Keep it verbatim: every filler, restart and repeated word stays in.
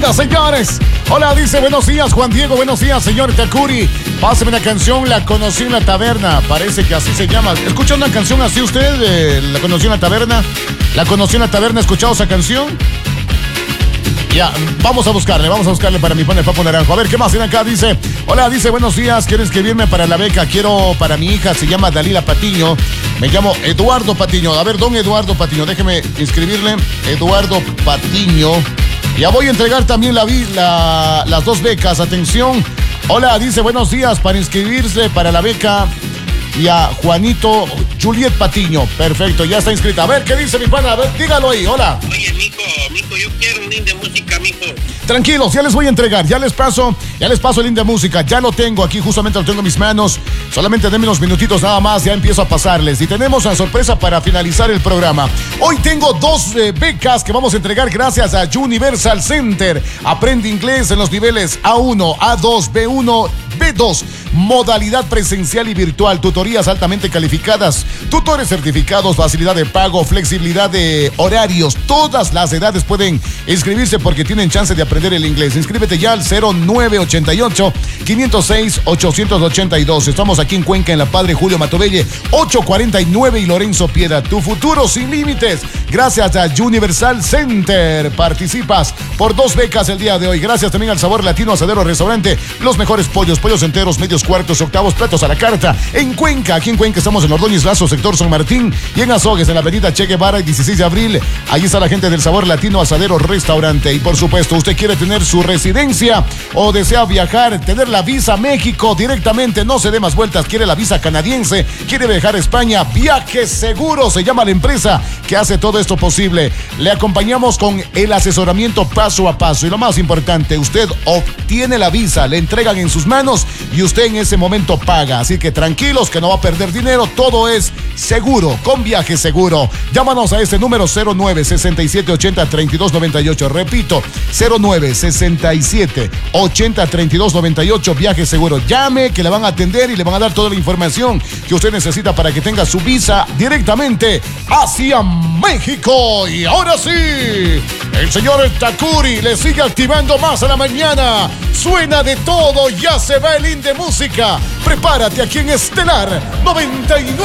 vida, señores. Hola, dice, buenos días, Juan Diego, buenos días, señor Takuri. Páseme una canción, La conocí en la taberna. Parece que así se llama. ¿Escucha una canción así usted? Eh, ¿La conocí en la taberna? ¿La conocí en la taberna? ¿Ha escuchado esa canción? Ya, vamos a buscarle, vamos a buscarle para mi pan el papo naranjo. A ver, ¿qué más tiene acá? Dice, hola, dice, buenos días, quiero inscribirme para la beca. Quiero para mi hija, se llama Dalila Patiño. Me llamo Eduardo Patiño. A ver, don Eduardo Patiño, déjeme inscribirle. Eduardo Patiño. Ya voy a entregar también la, la, las dos becas. Atención. Hola, dice, buenos días, para inscribirse para la beca. Y a Juanito Juliet Patiño. Perfecto, ya está inscrita. A ver, ¿qué dice mi pana? A ver, dígalo ahí, hola. Oye, mijo, mijo, yo quiero un link de música, mijo. Tranquilos, ya les voy a entregar, ya les paso, ya les paso el link de música, ya lo tengo aquí, justamente lo tengo en mis manos. Solamente denme unos minutitos nada más, ya empiezo a pasarles. Y tenemos una sorpresa para finalizar el programa. Hoy tengo dos eh, becas que vamos a entregar gracias a Universal Center. Aprende inglés en los niveles A uno, A dos, B uno, B dos. Modalidad presencial y virtual, tutorías altamente calificadas, tutores certificados, facilidad de pago, flexibilidad de horarios. Todas las edades pueden inscribirse porque tienen chance de aprender el inglés. Inscríbete ya al cero nueve ochenta y ocho, quinientos seis, ochocientos ochenta y dos. Estamos aquí en Cuenca, en la Padre Julio Matobelle, ochocientos cuarenta y nueve y Lorenzo Piedra. Tu futuro sin límites, gracias a Universal Center. Participas por dos becas el día de hoy. Gracias también al Sabor Latino Asadero Restaurante. Los mejores pollos, pollos enteros, medios, cuartos, octavos, platos a la carta. En Cuenca, aquí en Cuenca estamos en Ordóñez Lazo, sector San Martín. Y en Azogues, en la avenida Che Guevara, dieciséis de abril. Allí está la gente del Sabor Latino Asadero Restaurante. Y por supuesto, usted quiere tener su residencia o desea viajar, tener la visa México directamente, no se dé más vueltas, quiere la visa canadiense, quiere viajar a España, Viajes Seguro se llama la empresa que hace todo esto posible. Le acompañamos con el asesoramiento paso a paso y lo más importante, usted obtiene la visa, le entregan en sus manos y usted en ese momento paga, así que tranquilos que no va a perder dinero, todo es seguro, con Viajes Seguro. Llámanos a este número cero nueve sesenta y siete ochenta treinta y dos noventa y ocho, repito, cero nueve sesenta y siete ochenta treinta y dos noventa y ocho, Viajes Seguro. Llame que le van a atender y le van a dar toda la información que usted necesita para que tenga su visa directamente hacia México. Y ahora sí, el señor Takuri le sigue activando más a la mañana. Suena de todo, ya se va el in de música. Prepárate aquí en Estelar noventa y nueve.